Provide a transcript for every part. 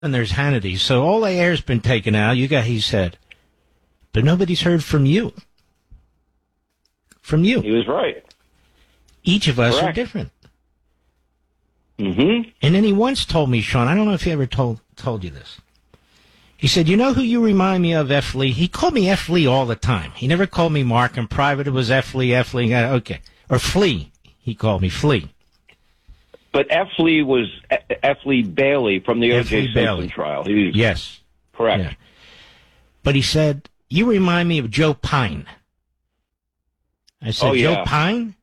and there's Hannity. So all the air's been taken out. He said, but nobody's heard from you. From you. He was right. Each of us Correct. are different. Mm-hmm. And then he once told me, Sean, I don't know if he ever told you this. He said, you know who you remind me of, F. Lee? He called me F. Lee all the time. He never called me Mark. In private, it was F. Lee, F. Lee. Okay. Or Flea. He called me Flea. But F. Lee was F. Lee Bailey from the O.J. Simpson trial. Yes. Correct. Yeah. But he said, you remind me of Joe Pine. I said, Joe Pine?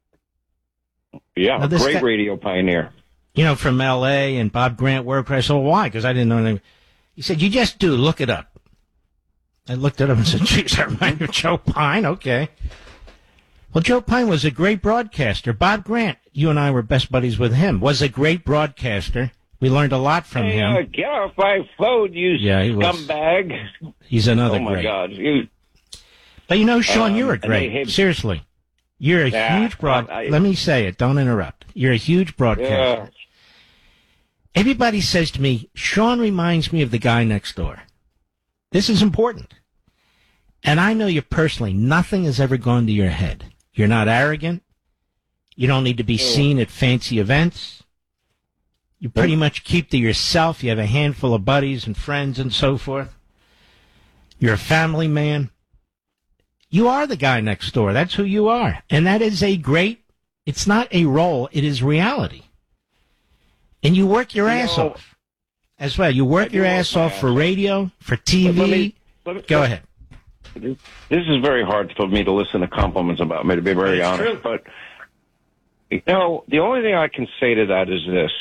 Yeah, a great radio pioneer. You know, from L.A. and Bob Grant worked. I said, well, why? Because I didn't know anything. He said, you just do. Look it up. I looked it up and said, geez, I remind you of Joe Pine. Okay. Well, Joe Pine was a great broadcaster. Bob Grant, you and I were best buddies with him, was a great broadcaster. We learned a lot from him. Get off my phone, you scumbag. He's another great. Oh, my God. But, you know, Sean, you're a great. Seriously. You're a huge let me say it. Don't interrupt. You're a huge broadcaster. Yeah. Everybody says to me, Sean reminds me of the guy next door. This is important. And I know you personally. Nothing has ever gone to your head. You're not arrogant. You don't need to be seen at fancy events. You pretty much keep to yourself. You have a handful of buddies and friends and so forth. You're a family man. You are the guy next door. That's who you are. And that is it's not a role. It is reality. And you work your ass off as well. You work your ass off for radio, for TV. Go ahead. This is very hard for me to listen to compliments about me, to be very honest. True. But, you know, the only thing I can say to that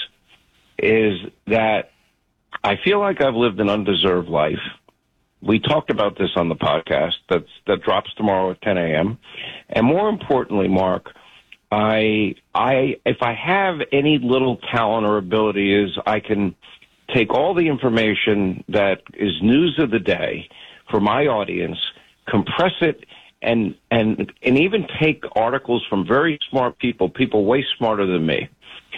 is that I feel like I've lived an undeserved life. We talked about this on the podcast that drops tomorrow at 10 a.m. And more importantly, Mark, if I have any little talent or ability, is I can take all the information that is news of the day for my audience, compress it, and even take articles from very smart people way smarter than me,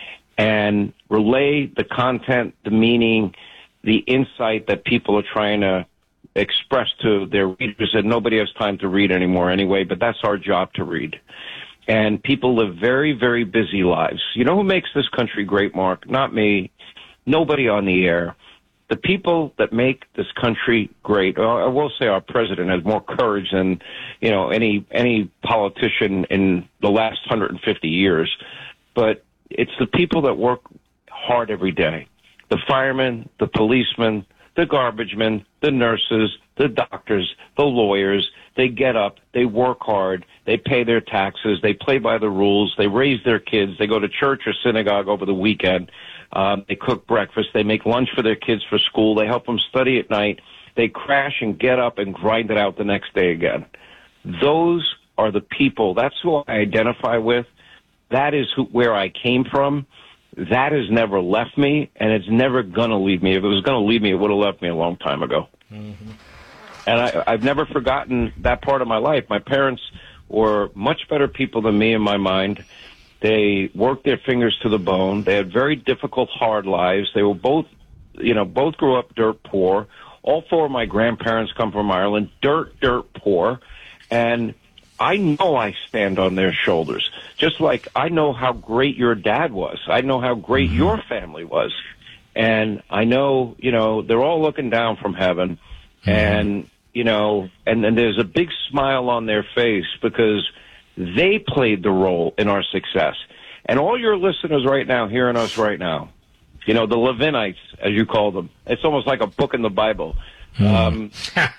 and relay the content, the meaning, the insight that people are trying to express to their readers that nobody has time to read anymore anyway, but that's our job to read. And people live very, very busy lives. You know who makes this country great, Mark? Not me. Nobody on the air. The people that make this country great. I will say our president has more courage than, you know, any politician in the last 150 years. But it's the people that work hard every day. The firemen, the policemen, the garbage men, the nurses, the doctors, the lawyers. They get up, they work hard, they pay their taxes, they play by the rules, they raise their kids, they go to church or synagogue over the weekend, they cook breakfast, they make lunch for their kids for school, they help them study at night, they crash and get up and grind it out the next day again. Those are the people. That's who I identify with. That is where I came from. That has never left me, and it's never going to leave me. If it was going to leave me, it would have left me a long time ago. Mm-hmm. And I've never forgotten that part of my life. My parents were much better people than me in my mind. They worked their fingers to the bone. They had very difficult, hard lives. They were both grew up dirt poor. All four of my grandparents come from Ireland, dirt poor. And I know I stand on their shoulders. Just like I know how great your dad was. I know how great your family was. And I know, you know, they're all looking down from heaven. And, you know, and then there's a big smile on their face because they played the role in our success. And all your listeners right now, hearing us right now, you know, the Levinites, as you call them, it's almost like a book in the Bible. And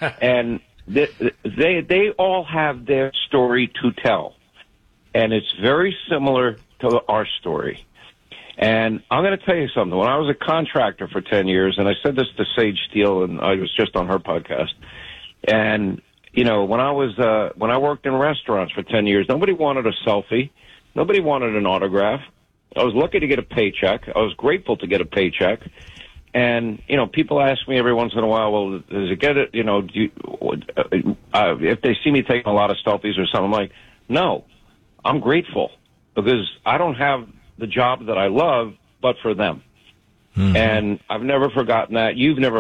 they all have their story to tell. And it's very similar to our story. And I'm going to tell you something. When I was a contractor for 10 years, and I said this to Sage Steele, and I was just on her podcast, and, you know, when I worked in restaurants for 10 years, nobody wanted a selfie. Nobody wanted an autograph. I was lucky to get a paycheck. I was grateful to get a paycheck. And, you know, people ask me every once in a while, well, does it get it, you know, if they see me taking a lot of selfies or something, I'm like, no, I'm grateful because I don't have the job that I love, but for them. And I've never forgotten that. You've never